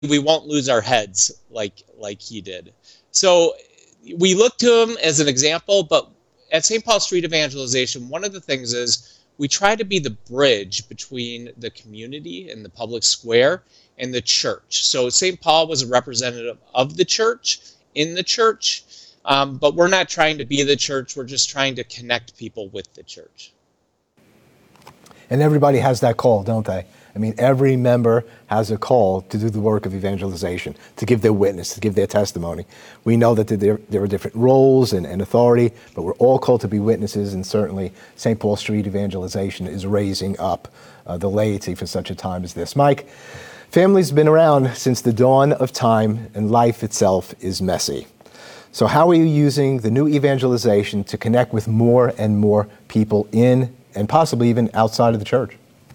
we won't lose our heads like he did. So we look to him as an example, but at St. Paul Street Evangelization, one of the things is we try to be the bridge between the community and the public square and the church. So St. Paul was a representative of the church, in the church, but we're not trying to be the church, we're just trying to connect people with the church. And everybody has that call, don't they? I mean, every member has a call to do the work of evangelization, to give their witness, to give their testimony. We know that there are different roles and authority, but we're all called to be witnesses, and certainly St. Paul Street Evangelization is raising up the laity for such a time as this. Mike, family's been around since the dawn of time, and life itself is messy. So how are you using the new evangelization to connect with more and more people in and possibly even outside of the church?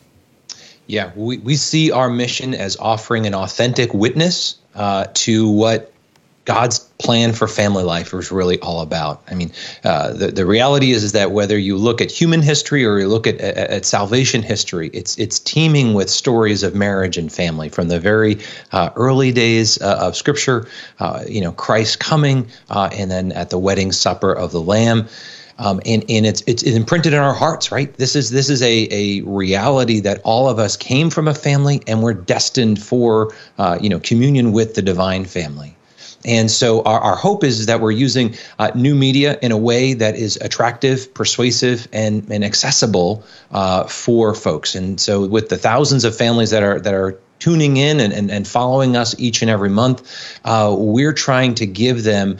Yeah, we see our mission as offering an authentic witness to what God's plan for family life is really all about. I mean, the reality is that whether you look at human history or you look at salvation history, it's teeming with stories of marriage and family from the very early days of Scripture, Christ coming, and then at the wedding supper of the Lamb. And it's imprinted in our hearts, right? This is a reality that all of us came from a family, and we're destined for communion with the divine family. And so our hope is that we're using new media in a way that is attractive, persuasive, and accessible for folks. And so with the thousands of families that are tuning in and following us each and every month, we're trying to give them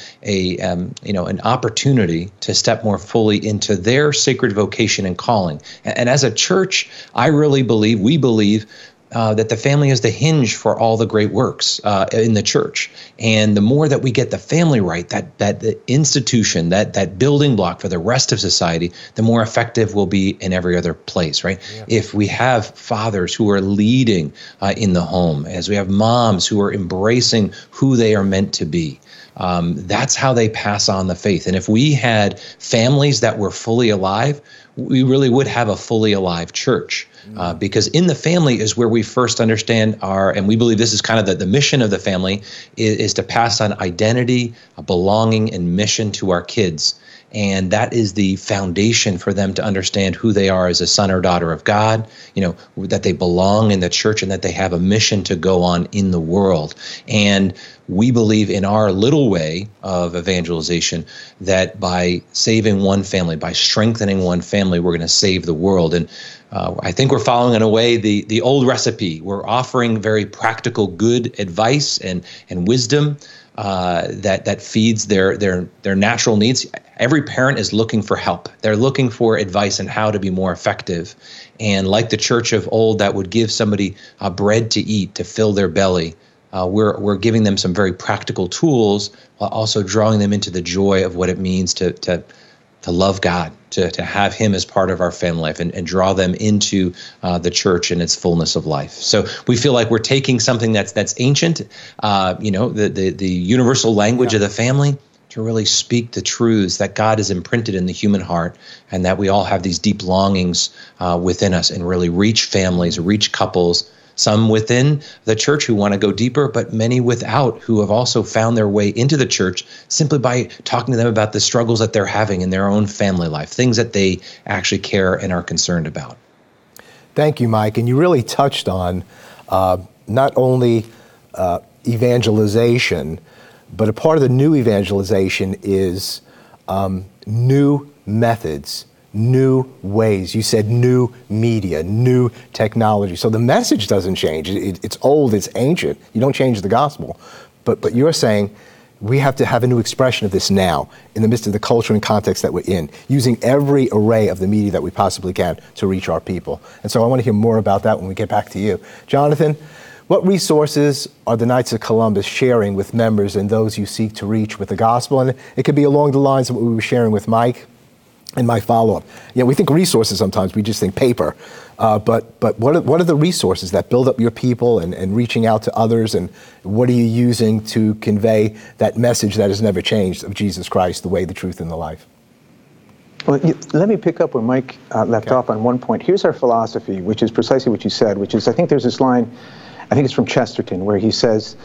an opportunity to step more fully into their sacred vocation and calling. And as a church, we believe that the family is the hinge for all the great works in the church. And the more that we get the family right, that the institution, that building block for the rest of society, the more effective we'll be in every other place, right? Yeah. If we have fathers who are leading in the home, as we have moms who are embracing who they are meant to be, that's how they pass on the faith. And if we had families that were fully alive, we really would have a fully alive church. Because in the family is where we first understand and we believe this is kind of the mission of the family, is to pass on identity, belonging, and mission to our kids. And that is the foundation for them to understand who they are as a son or daughter of God, that they belong in the church and that they have a mission to go on in the world. And we believe in our little way of evangelization that by saving one family, by strengthening one family, we're going to save the world. And I think we're following in a way the old recipe. We're offering very practical, good advice and wisdom that feeds their natural needs. Every parent is looking for help. They're looking for advice on how to be more effective. And like the church of old that would give somebody bread to eat to fill their belly, we're giving them some very practical tools while also drawing them into the joy of what it means to love God, to have Him as part of our family life, and draw them into the church in its fullness of life. So we feel like we're taking something that's ancient, the universal language of the family, to really speak the truths that God has imprinted in the human heart, and that we all have these deep longings within us, and really reach families, reach couples, some within the church who want to go deeper, but many without who have also found their way into the church simply by talking to them about the struggles that they're having in their own family life, things that they actually care and are concerned about. Thank you, Mike. And you really touched on not only evangelization, but a part of the new evangelization is new methods, new ways. You said new media, new technology. So the message doesn't change. It's old, it's ancient. You don't change the gospel. But you're saying we have to have a new expression of this now in the midst of the culture and context that we're in, using every array of the media that we possibly can to reach our people. And so I want to hear more about that when we get back to you. Jonathan, what resources are the Knights of Columbus sharing with members and those you seek to reach with the gospel? And it could be along the lines of what we were sharing with Mike and my follow-up. We think resources sometimes, we just think paper. But what are the resources that build up your people and reaching out to others, and what are you using to convey that message that has never changed of Jesus Christ, the way, the truth, and the life? Well, let me pick up where Mike left off on one point. Here's our philosophy, which is precisely what you said, which is I think there's this line, I think it's from Chesterton, where he says,